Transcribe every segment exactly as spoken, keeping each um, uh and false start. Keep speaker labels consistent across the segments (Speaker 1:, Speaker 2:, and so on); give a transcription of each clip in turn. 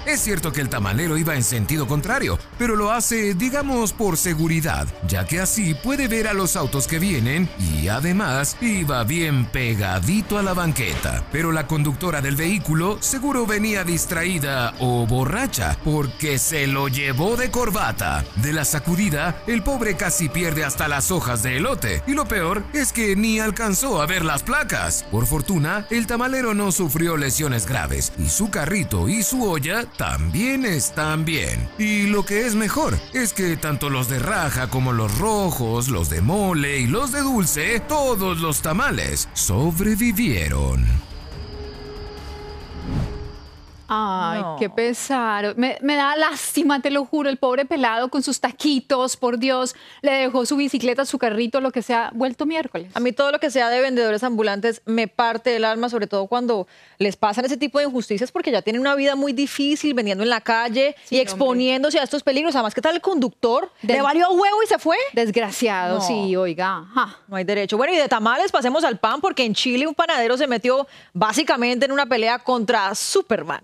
Speaker 1: Es cierto que el tamalero iba en sentido contrario, pero lo hace, digamos, por seguridad, ya que así puede ver a los autos que vienen y además iba bien pegadito a la banqueta. Pero la conductora del vehículo seguro venía distraída o borracha porque se lo llevó de corbata. De la sacudida, el pobre casi pierde hasta las hojas de elote y lo peor es que ni alcanzó a ver las placas. Por fortuna, el tamalero no sufrió lesiones graves y su carrito y su olla también están bien. Y lo que es mejor es que tanto los de raja como los rojos, los de mole y los de dulce, todos los tamales sobrevivieron.
Speaker 2: Ay,
Speaker 3: No.
Speaker 2: qué pesar. Me, me da lástima, te lo juro. El pobre pelado con sus taquitos, por Dios. Le dejó su bicicleta, su carrito, lo que sea, vuelto miércoles.
Speaker 3: A mí todo lo que sea de vendedores ambulantes me parte el alma, sobre todo cuando les pasan ese tipo de injusticias porque ya tienen una vida muy difícil vendiendo en la calle
Speaker 2: Sí,
Speaker 3: y exponiéndose a estos peligros. Además, ¿qué tal el conductor?
Speaker 2: De-
Speaker 3: ¿Le valió huevo y se fue?
Speaker 2: Desgraciado,
Speaker 3: No.
Speaker 2: sí, oiga. Ja.
Speaker 3: No hay derecho. Bueno, y de tamales pasemos al pan porque en Chile un panadero se metió básicamente en una pelea contra Superman.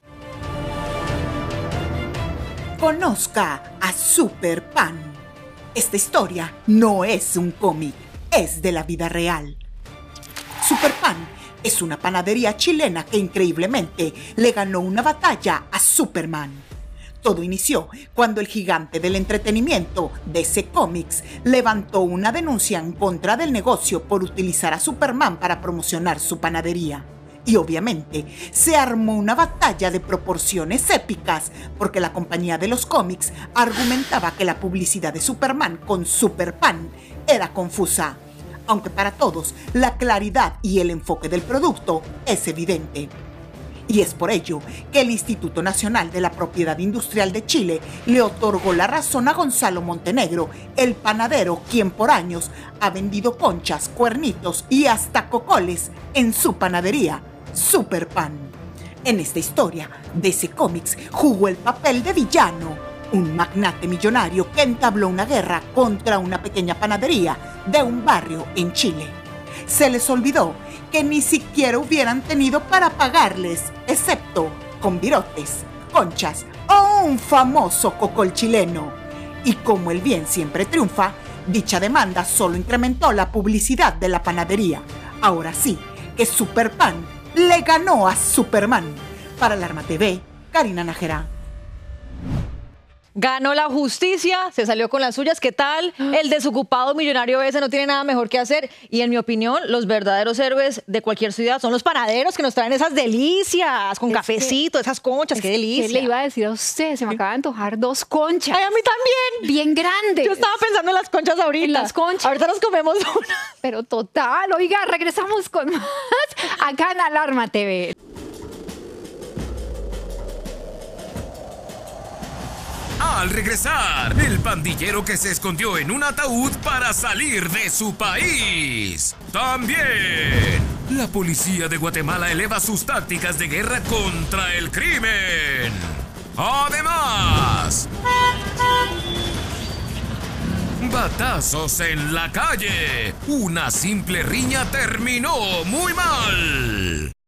Speaker 4: Conozca a Superpan. Esta historia no es un cómic, es de la vida real. Superpan es una panadería chilena que increíblemente le ganó una batalla a Superman. Todo inició cuando el gigante del entretenimiento, D C Comics, levantó una denuncia en contra del negocio por utilizar a Superman para promocionar su panadería. Y obviamente se armó una batalla de proporciones épicas porque la compañía de los cómics argumentaba que la publicidad de Superman con Superpan era confusa, aunque para todos la claridad y el enfoque del producto es evidente. Y es por ello que el Instituto Nacional de la Propiedad Industrial de Chile le otorgó la razón a Gonzalo Montenegro, el panadero quien por años ha vendido conchas, cuernitos y hasta cocoles en su panadería, Superpan. En esta historia, D C Comics jugó el papel de villano, un magnate millonario que entabló una guerra contra una pequeña panadería de un barrio en Chile. Se les olvidó que ni siquiera hubieran tenido para pagarles, excepto con virotes, conchas o un famoso cocol chileno. Y como el bien siempre triunfa, dicha demanda solo incrementó la publicidad de la panadería. Ahora sí, que Superpan le ganó a Superman. Para Alarma T V, Karina Nájera.
Speaker 3: Ganó la justicia, se salió con las suyas. ¿Qué tal? El desocupado millonario ese no tiene nada mejor que hacer. Y en mi opinión, los verdaderos héroes de cualquier ciudad son los panaderos que nos traen esas delicias, con
Speaker 2: Es
Speaker 3: cafecito, esas conchas, qué
Speaker 2: ¿Qué
Speaker 3: delicia.
Speaker 2: le iba a decir a usted? Se me acaba de antojar dos conchas.
Speaker 3: Ay, a mí también.
Speaker 2: Bien grandes.
Speaker 3: Yo estaba pensando en las conchas ahorita.
Speaker 2: En las conchas.
Speaker 3: Ahorita nos comemos una.
Speaker 2: Pero total, oiga, regresamos con más acá en Alarma T V.
Speaker 1: Al regresar, el pandillero que se escondió en un ataúd para salir de su país. También, la policía de Guatemala eleva sus tácticas de guerra contra el crimen. Además, batazos en la calle. Una simple riña terminó muy mal.